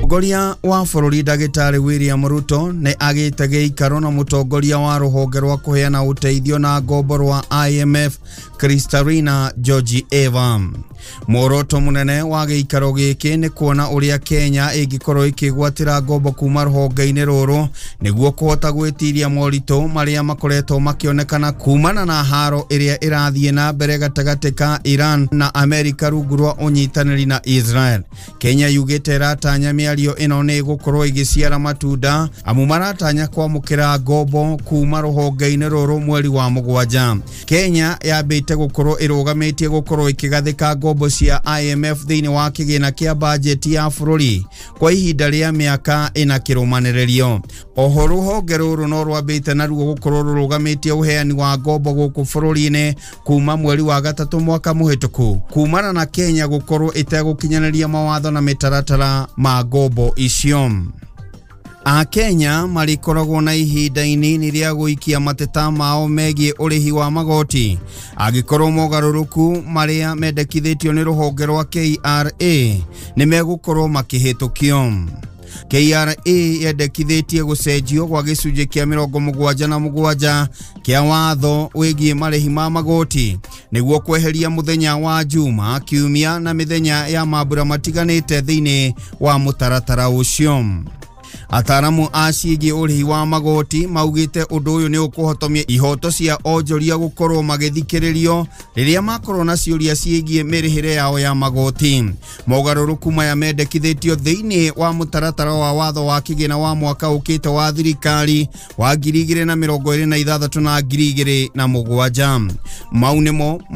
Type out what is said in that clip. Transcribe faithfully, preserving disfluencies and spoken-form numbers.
Mutongoria wa bũrũri Ndagĩtarĩ William Ruto nĩ agĩte gĩikaro na mutongoria wa rũhonge rwa kũheana ũteithio na ngombo rwa I M F Kristalina Georgieva. Muoroto munene wa gĩikaro gĩkĩ nĩ kuona ũrĩa Kenya ĩngĩkorwo ĩkĩgwatĩra ngombo kuma rũhonge-inĩ rũrũ nĩguo kũhota gwĩtiria moritũ marĩa makoretwo makĩonekana kumana na haro ĩrĩa ĩrathiĩ na mbere gatagatĩ ka Iran na Amerika rungu rwa ũnyitanĩri na Israel. Kenya yugĩte ĩratanya mĩario ĩno nĩ gũkorwo ĩgĩciara matunda amu maratanya kwamũkĩra ngombo kuma rũhonge-inĩ rũrũ mweri wa mũgwanja. Kenya yambĩte gũkorwo ĩrũgamĩtie gũkorwo ĩkĩgathĩka ngombo cia I M F thĩinĩ wa kĩgĩna kĩa bajeti ya bũrũri kwa ihinda rĩa mĩaka ĩna kĩrũmanĩrĩrio. Oho rũhonge rũrũ no rwambĩte naruo gũkorwo rũrũgamĩtie ũheani wa ngombo gũkũ bũrũri-inĩ kuma mweri wa gatatũ mwaka mũhĩtũku kumana na Kenya gũkorwo ĩtegũkinyanĩria mawatho na mĩtaratara ma ngombo icio. A Kenya marikoragwo na ihinda inini rĩa gũikia mateta mao megiĩ ũrĩhi wa magoti angĩkorwo mogarũrũku marĩa mendekithĩtio nĩ rũhonge rwa K R A nĩ megũkorwo makĩhĩtũkio. K R A yendekithĩtie gũcenjio gwa gĩcunjĩ kĩa mĩrongo mũgwanja na mũgwanja kĩa watho wĩgiĩ marĩhi ma magoti nĩguo kweheria mũthenya wa Juma, Kiumia na mĩthenya ya mambura matiganĩte thĩinĩ wa mũtaratara ũcio. Ataramu a ciĩgiĩ ũrĩhi wa magoti maugĩte ũndũ ũyũ nĩ ũkũhotomia ihoto cia onjoria gũkorwo magĩthikĩrĩrio rĩrĩa makorwo na ciũria ciĩgiĩ mĩrĩhĩre yao ya magoti. Mogarũrũku maya mendekithĩtio thĩinĩ wa mũtaratara wa watho wa kĩgĩna wa mwaka ũkĩte wa thirikari wa ngiri igĩrĩ na mĩrongo ĩrĩ na ithathatũ na ngiri igĩrĩ na mũgwanja. Mau nĩmo